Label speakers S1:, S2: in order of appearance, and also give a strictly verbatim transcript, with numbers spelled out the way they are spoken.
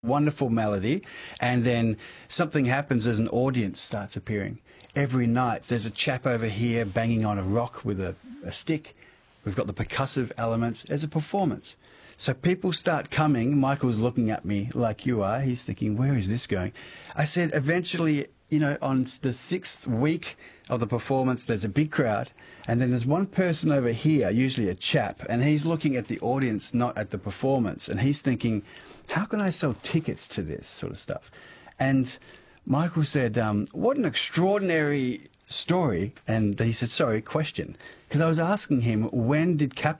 S1: Wonderful melody, and then something happens as an audience starts appearing. Every night there's a chap over here banging on a rock with a, a stick. We've got the percussive elements. There's a performance. So people start coming. Michael's looking at me like you are. He's thinking, where is this going? I said, eventually, you know, on the sixth week of the performance, there's a big crowd, and then there's one person over here, usually a chap, and he's looking at the audience, not at the performance, and he's thinking, how can I sell tickets to this sort of stuff? And Michael said, um, what an extraordinary story. And he said, sorry, question. Because I was asking him, when did Cap